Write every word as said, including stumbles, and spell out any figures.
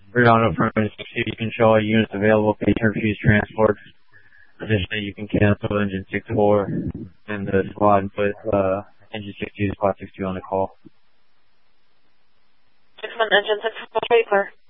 Redondo front six two, you can show all units available, pay turn fees, transport. Additionally, you can cancel engine six four and the squad and put uh, engine six two, squad six two on the call. six one, engine six four, clear.